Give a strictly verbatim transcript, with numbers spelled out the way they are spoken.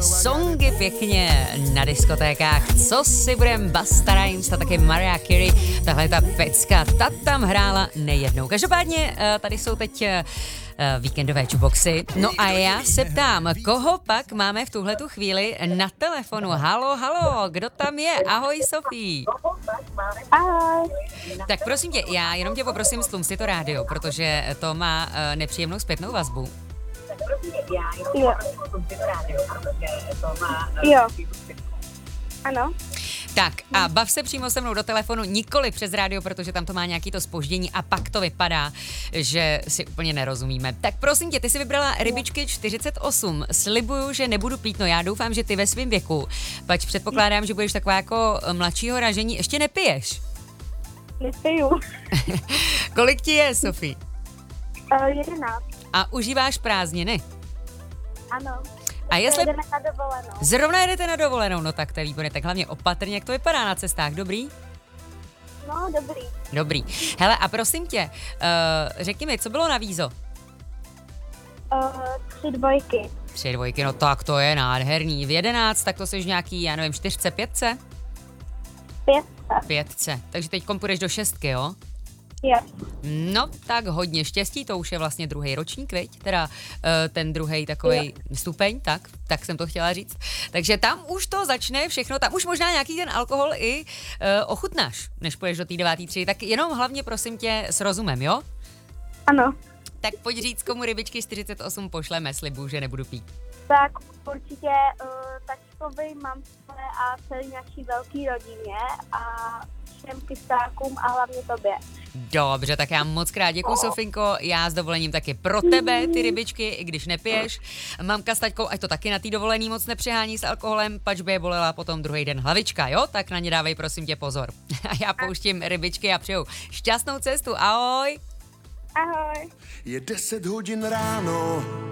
Songy pěkně na diskotékách. Co si budem, Busta Rhymes a taky Mariah Carey. Tahle ta pecka, ta tam hrála nejednou. Každopádně tady jsou teď víkendové jukeboxy. No a já se ptám, koho pak máme v tuhletu chvíli na telefonu? Halo, halo, kdo tam je? Ahoj, Sofí. Ahoj. Tak prosím tě, já jenom tě poprosím, stlum si to rádio, protože to má uh, nepříjemnou zpětnou vazbu. Jo. Jo. Ano. Tak a bav se přímo se mnou do telefonu, nikoli přes rádio, protože tam to má nějaký to zpoždění a pak to vypadá, že si úplně nerozumíme. Tak prosím tě, ty jsi vybrala rybičky čtyřicet osm. Slibuju, že nebudu pít, no já doufám, že ty ve svém věku, pač předpokládám, že budeš taková jako mladšího ražení, ještě nepiješ. Nepiju. Kolik ti je, Sofí? Uh, jedenáct. A užíváš prázdniny? Ano. A jestli... Jdeme na dovolenou. Zrovna jedete na dovolenou, no tak to je výborné, tak hlavně opatrně, jak to vypadá na cestách, dobrý? No, dobrý. Dobrý. Hele, a prosím tě, uh, řekni mi, co bylo na vízo? Uh, tři dvojky. Tři dvojky, no tak to je nádherný. V jedenáct, tak to jsi nějaký, já nevím, čtyřce, pětce? Pětce. Pětce, takže teď půjdeš do šestky, jo? Jo. No, tak hodně štěstí, to už je vlastně druhý ročník, viď? Teda uh, ten druhý takovej stupeň, tak, tak jsem to chtěla říct. Takže tam už to začne všechno, tam už možná nějaký ten alkohol i uh, ochutnáš, než půjdeš do té devátý třídy, tak jenom hlavně prosím tě s rozumem, jo? Ano. Tak pojď říct, komu rybičky čtyřicet osm pošleme, slibuju, že nebudu pít. Tak určitě uh, tačkovi, mamce a celý naší velký rodině a všem kystákům a hlavně tobě. Dobře, tak já moc krát děkuju, Sofinko, já s dovolením taky pro tebe ty rybičky, i když nepiješ. Mamka s taťkou, ať to taky na té dovolený moc nepřehání s alkoholem, pač by je bolela potom druhý den hlavička, jo? Tak na ně dávej prosím tě pozor. A já pouštím rybičky a přeju šťastnou cestu, ahoj! Ahoj. Je deset hodin ráno,